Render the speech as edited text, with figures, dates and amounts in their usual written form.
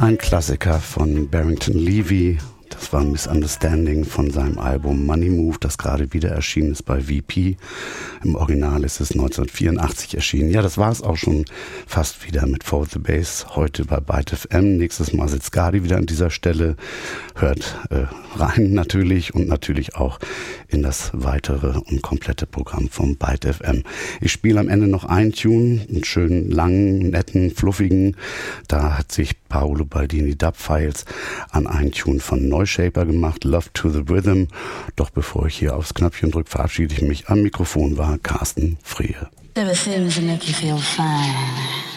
Ein Klassiker von Barrington Levy. Das war Misunderstanding von seinem Album Money Move, das gerade wieder erschienen ist bei VP. Im Original ist es 1984 erschienen. Ja, das war es auch schon fast wieder mit For the Bass. Heute bei Byte FM. Nächstes Mal sitzt Gadi wieder an dieser Stelle. Hört rein natürlich und natürlich auch in das weitere und komplette Programm vom Byte FM. Ich spiele am Ende noch einen Tune, einen schönen, langen, netten, fluffigen. Da hat sich Paolo Baldini Dub Files an einen Tune von Neushaper gemacht, Love to the Rhythm. Doch bevor ich hier aufs Knöpfchen drücke, verabschiede ich mich. Am Mikrofon war Carsten Friehe. There are things that make you feel fine.